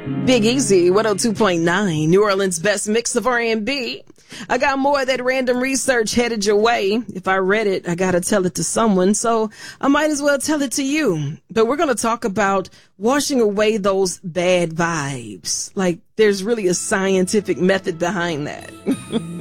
Big Easy, 102.9, New Orleans' best mix of R&B. I got more of that random research headed your way. If I read it, I gotta tell it to someone, so I might as well tell it to you. But we're gonna talk about washing away those bad vibes. Like, there's really a scientific method behind that.